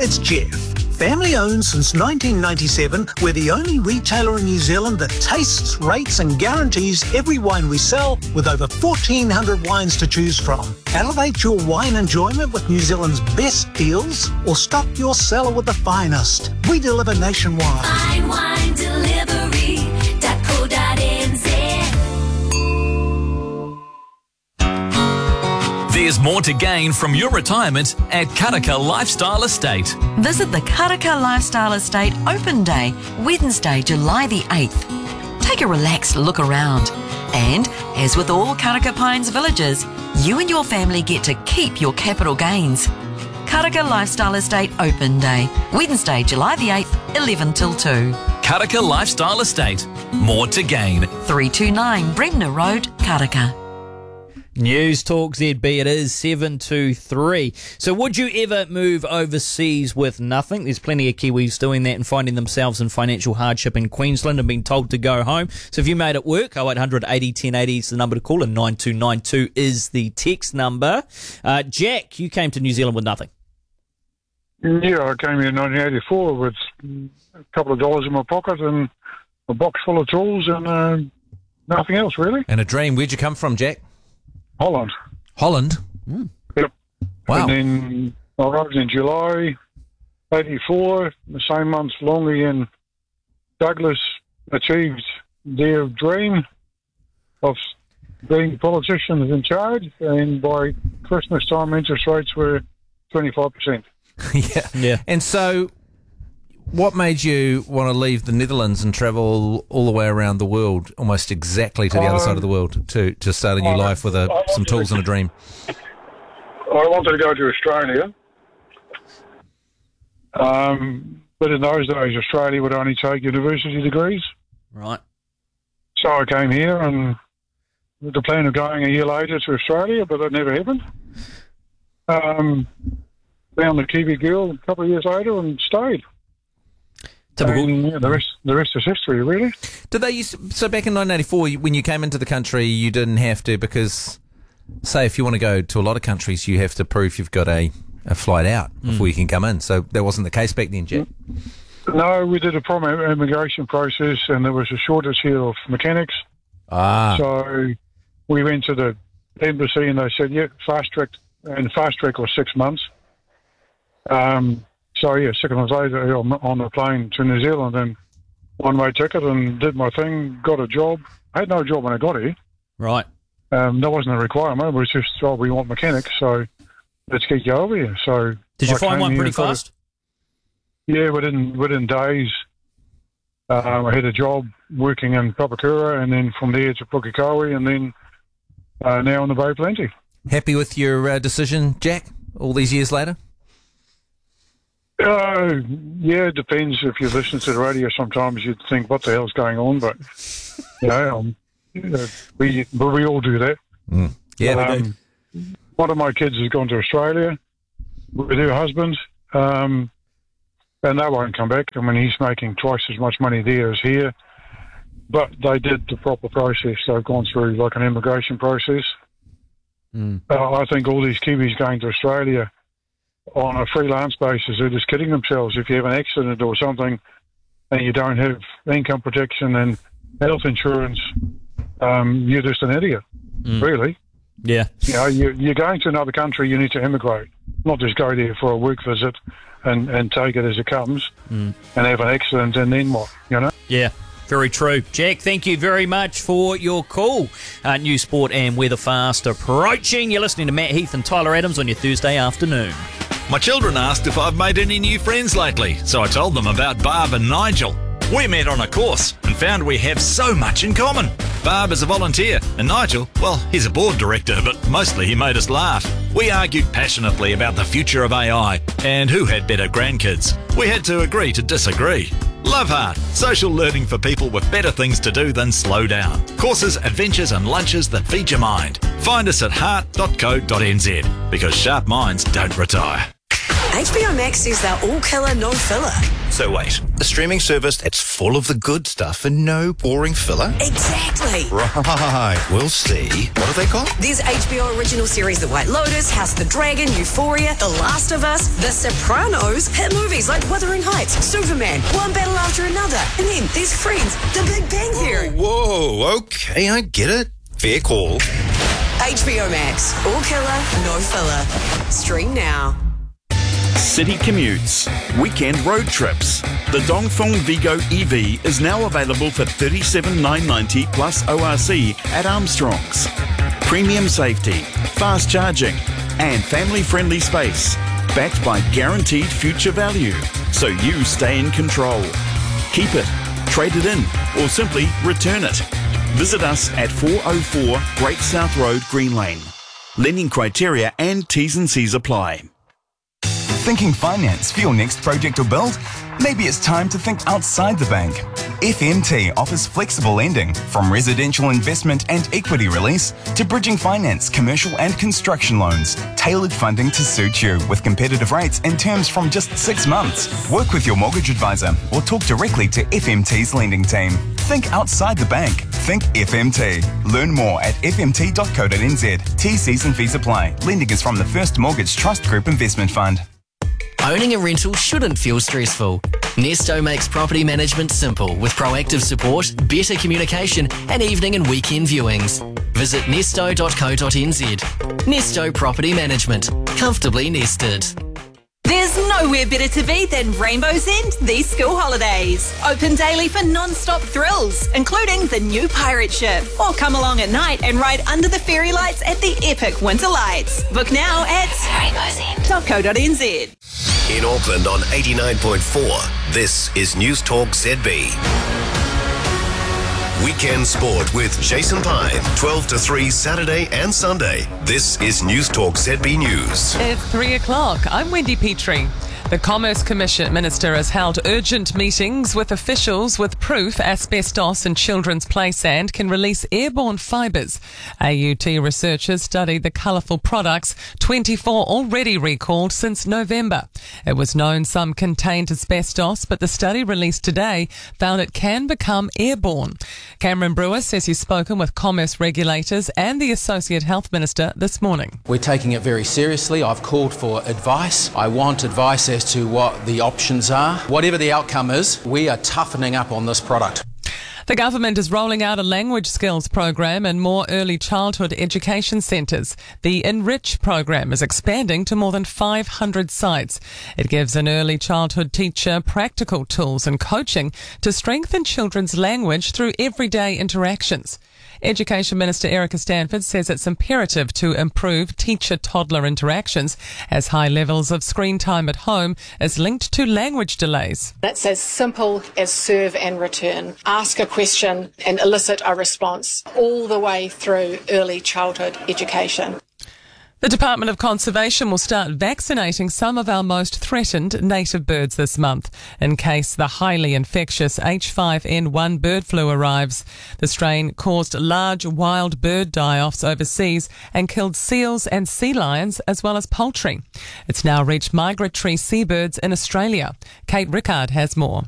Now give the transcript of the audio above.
it's Jeff. Family owned since 1997, we're the only retailer in New Zealand that tastes, rates and guarantees every wine we sell with over 1,400 wines to choose from. Elevate your wine enjoyment with New Zealand's best deals or stock your cellar with the finest. We deliver nationwide. Fine wine delivery.co.nz. There's more to gain from your retirement at Karaka Lifestyle Estate. Visit the Karaka Lifestyle Estate Open Day, Wednesday, July the 8th. Take a relaxed look around. And, as with all Karaka Pines villages, you and your family get to keep your capital gains. Karaka Lifestyle Estate Open Day, Wednesday, July the 8th, 11 till 2. Karaka Lifestyle Estate. More to gain. 329 Bremner Road, Karaka. News Talk ZB, it is 7:23. So would you ever move overseas with nothing? There's plenty of Kiwis doing that and finding themselves in financial hardship in Queensland and being told to go home. So if you made it work, 0800 80 1080 is the number to call and 9292 is the text number. Jack, you came to New Zealand with nothing. Yeah, I came here in 1984 with a couple of dollars in my pocket and a box full of tools and nothing else, really. And a dream. Where'd you come from, Jack? Holland. Holland? Yep. Wow. And then I arrived in July 84. The same month, Longley and Douglas achieved their dream of being politicians in charge, and by Christmas time, interest rates were 25%. Yeah. And so, what made you want to leave the Netherlands and travel all the way around the world, almost exactly to the other side of the world, to start a new life with some tools and a dream? I wanted to go to Australia. But in those days, Australia would only take university degrees. Right. So I came here and with the plan of going a year later to Australia, but that never happened. Found the Kiwi girl a couple of years later and stayed. Typical. And, yeah, the rest is history, really. So back in 1984, when you came into the country, you didn't have to, because, say, if you want to go to a lot of countries, you have to prove you've got a flight out before you can come in. So that wasn't the case back then, Jack? No, we did a proper immigration process, and there was a shortage here of mechanics. So we went to the embassy, and they said, fast track, and fast track was 6 months. So, 6 months later, I'm on a plane to New Zealand and one-way ticket and did my thing, got a job. I had no job when I got here. Right. That wasn't a requirement. It was just, we want mechanics, so let's get you over here. So did you find one pretty fast? Yeah, within days. I had a job working in Papakura, and then from there to Pukekohe, and then now on the Bay Plenty. Happy with your decision, Jack, all these years later? Yeah, it depends. If you listen to the radio, sometimes you'd think, what the hell's going on? But, we all do that. Yeah, one of my kids has gone to Australia with her husband, and they won't come back. I mean, he's making twice as much money there as here. But they did the proper process. They've gone through like an immigration process. I think all these Kiwis going to Australia on a freelance basis are just kidding themselves. If you have an accident or something and you don't have income protection and health insurance, you're just an idiot, really. Yeah. You're going to another country, you need to immigrate, not just go there for a work visit and take it as it comes and have an accident and then what, Yeah. Very true. Jack, thank you very much for your call. New sport and weather fast approaching. You're listening to Matt Heath and Tyler Adams on your Thursday afternoon. My children asked if I've made any new friends lately, so I told them about Barb and Nigel. We met on a course and found we have so much in common. Barb is a volunteer and Nigel, well, he's a board director, but mostly he made us laugh. We argued passionately about the future of AI and who had better grandkids. We had to agree to disagree. Love Heart, social learning for people with better things to do than slow down. Courses, adventures and lunches that feed your mind. Find us at heart.co.nz because sharp minds don't retire. HBO Max says they're all killer, no filler. So wait, a streaming service that's full of the good stuff and no boring filler? Exactly. Right, we'll see. What have they got? There's HBO original series The White Lotus, House of the Dragon, Euphoria, The Last of Us, The Sopranos, hit movies like Wuthering Heights, Superman, one battle after another. And then there's Friends, The Big Bang Theory. Whoa, okay, I get it. Fair call. HBO Max, all killer, no filler. Stream now. City commutes, weekend road trips. The Dongfeng Vigo EV is now available for $37,990 plus ORC at Armstrong's. Premium safety, fast charging, and family-friendly space, backed by guaranteed future value, so you stay in control. Keep it, trade it in, or simply return it. Visit us at 404 Great South Road, Green Lane. Lending criteria and T's and C's apply. Thinking finance for your next project or build? Maybe it's time to think outside the bank. FMT offers flexible lending, from residential investment and equity release to bridging finance, commercial and construction loans. Tailored funding to suit you with competitive rates and terms from just 6 months. Work with your mortgage advisor or talk directly to FMT's lending team. Think outside the bank. Think FMT. Learn more at fmt.co.nz. T-C's and fees apply. Lending is from the First Mortgage Trust Group Investment Fund. Owning a rental shouldn't feel stressful. Nesto makes property management simple with proactive support, better communication and evening and weekend viewings. Visit nesto.co.nz. Nesto Property Management. Comfortably nested. There's nowhere better to be than Rainbow's End these school holidays. Open daily for non-stop thrills, including the new pirate ship. Or come along at night and ride under the fairy lights at the epic Winter Lights. Book now at rainbowsend.co.nz. In Auckland on 89.4, this is News Talk ZB. Weekend Sport with Jason Pine, 12 to 3 Saturday and Sunday. This is News Talk ZB News. It's 3 o'clock. I'm Wendy Petrie. The Commerce Commission Minister has held urgent meetings with officials with proof asbestos in children's play sand can release airborne fibres. AUT researchers studied the colourful products, 24 already recalled since November. It was known some contained asbestos, but the study released today found it can become airborne. Cameron Brewer says he's spoken with commerce regulators and the Associate Health Minister this morning. We're taking it very seriously. I've called for advice. I want advice as to what the options are. Whatever the outcome is, we are toughening up on this product. The government is rolling out a language skills program in more early childhood education centres. The Enrich program is expanding to more than 500 sites. It gives an early childhood teacher practical tools and coaching to strengthen children's language through everyday interactions. Education Minister Erica Stanford says it's imperative to improve teacher-toddler interactions as high levels of screen time at home is linked to language delays. It's as simple as serve and return. Ask a question and elicit a response all the way through early childhood education. The Department of Conservation will start vaccinating some of our most threatened native birds this month in case the highly infectious H5N1 bird flu arrives. The strain caused large wild bird die-offs overseas and killed seals and sea lions as well as poultry. It's now reached migratory seabirds in Australia. Kate Rickard has more.